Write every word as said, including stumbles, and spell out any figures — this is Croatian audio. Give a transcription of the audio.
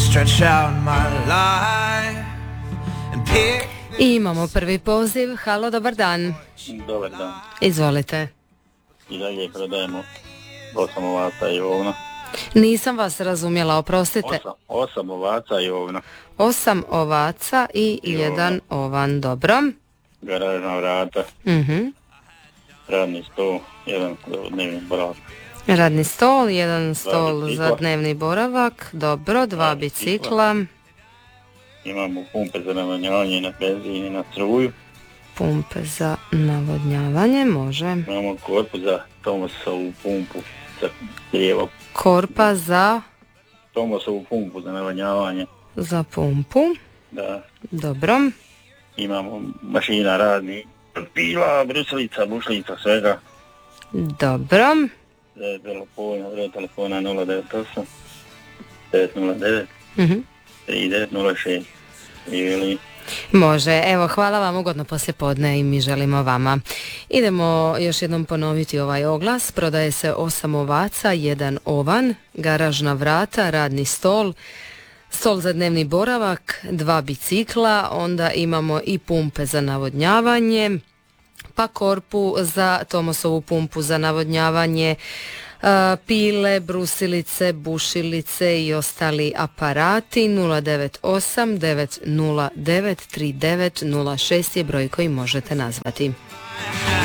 stretch out my life and pick. I imamo prvi poziv. Halo, dobar dan. Dobar dan. Izvolite. I dalje prodajemo osam ovaca i ovna. Nisam vas razumjela, oprostite. Osam, osam ovaca i ovna. Osam ovaca i, I jedan ovan, dobro. Garažna vrata. Mhm. Radni stol, jedan dnevni boravak. Radni stol, jedan stol bicikla. za dnevni boravak, dobro, dva Dva bicikla. Imamo pumpe za navodnjavanje na benzin i na struju. Pumpe za navodnjavanje, može. Imamo korpu za Tomasovu pumpu za lijevo. Korpa za, Tomasovu pumpu za navodnjavanje. za pumpu, Da. dobro. Imamo mašina radni, pila, brusilica, bušlica, svega. Dobro. Telefona, broj telefona nula devet osam devet nula devet Mhm. tri devet nula šest. Ili Može, evo, hvala vam, ugodno poslijepodne i mi želimo vama. Idemo još jednom ponoviti ovaj oglas. Prodaje se osam ovaca, jedan ovan, garažna vrata, radni stol, stol za dnevni boravak, dva bicikla, onda imamo i pumpe za navodnjavanje, pa korpu za Tomasovu pumpu za navodnjavanje, pile, brusilice, bušilice i ostali aparati. Nula devet osam devet nula devet tri devet nula šest je broj koji možete nazvati.